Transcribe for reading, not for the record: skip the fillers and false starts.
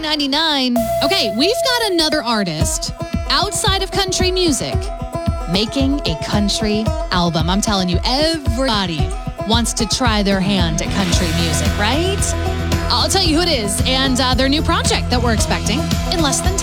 $3.99. Okay, we've got another artist outside of country music making a country album. I'm telling you, everybody wants to try their hand at country music, right? I'll tell you who it is and their new project that we're expecting in less than 10